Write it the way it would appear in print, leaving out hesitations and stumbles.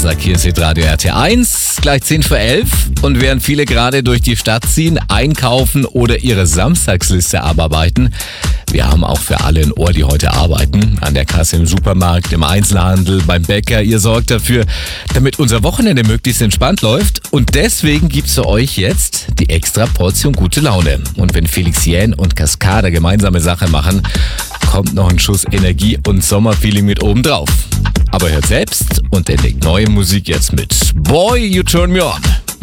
Donnerstag. Hier ist Radio RT1, gleich 10 vor 11. Und während viele gerade durch die Stadt ziehen, einkaufen oder ihre Samstagsliste abarbeiten, wir haben auch für alle ein Ohr, die heute arbeiten. An der Kasse im Supermarkt, im Einzelhandel, beim Bäcker. Ihr sorgt dafür, damit unser Wochenende möglichst entspannt läuft. Und deswegen gibt's für euch jetzt die extra Portion gute Laune. Und wenn Felix Jähn und Cascada gemeinsame Sache machen, kommt noch ein Schuss Energie und Sommerfeeling mit oben drauf. Aber hört selbst und entdeckt neue Musik jetzt mit Boy, You Turn Me On.